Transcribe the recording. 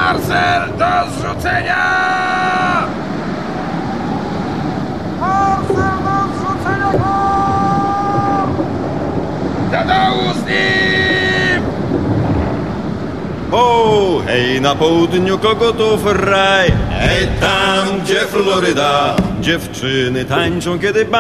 Marcel do zrzucenia! Marcel do zrzucenia go! Do dołu z nim! O, hej, na południu kogutów raj. Hej, tam, gdzie Floryda, dziewczyny tańczą, kiedy